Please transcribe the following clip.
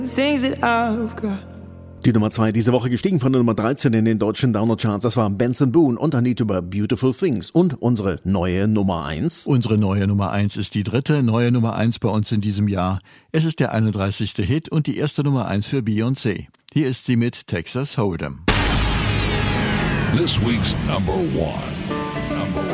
things that I've got. Die Nummer 2 diese Woche gestiegen von der Nummer 13 in den deutschen Download-Charts. Das war Benson Boone und I Need to Buy Beautiful Things. Und unsere neue Nummer 1. Unsere neue Nummer 1 ist die dritte neue Nummer 1 bei uns in diesem Jahr. Es ist der 31. Hit und die erste Nummer 1 für Beyoncé. Hier ist sie mit Texas Hold'em. This week's number 1.